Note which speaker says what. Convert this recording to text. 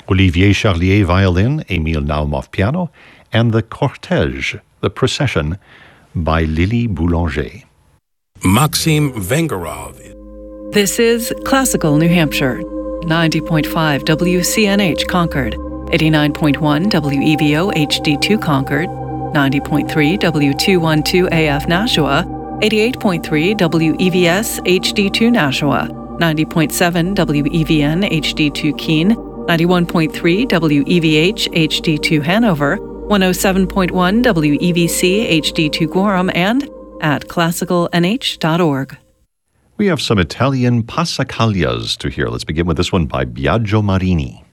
Speaker 1: Olivier Charlier violin, Émile Naumov piano, and The Cortège, The Procession by Lily Boulanger.
Speaker 2: Maxim Vengerov.
Speaker 3: This is Classical New Hampshire, 90.5 WCNH Concord, 89.1 WEVO HD2 Concord, 90.3 W212 AF Nashua, 88.3 WEVS HD2 Nashua, 90.7 WEVN HD2 Keene, 91.3 WEVH HD2 Hanover, 107.1 WEVC HD2 Gorham, and at classicalnh.org.
Speaker 1: We have some Italian passacaglias to hear. Let's begin with this one by Biagio Marini.